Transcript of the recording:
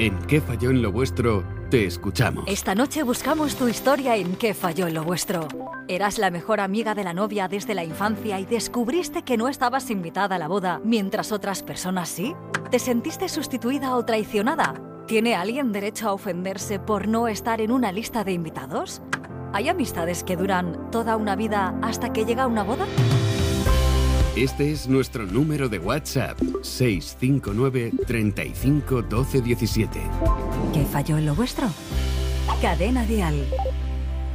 En ¿Qué falló en lo vuestro? Te escuchamos. Esta noche buscamos tu historia en ¿Qué falló en lo vuestro? Eras la mejor amiga de la novia desde la infancia y descubriste que no estabas invitada a la boda, mientras otras personas sí. ¿Te sentiste sustituida o traicionada? ¿Tiene alguien derecho a ofenderse por no estar en una lista de invitados? ¿Hay amistades que duran toda una vida hasta que llega una boda? Este es nuestro número de WhatsApp, 659 35 12 17. ¿Qué falló en lo vuestro? Cadena Dial.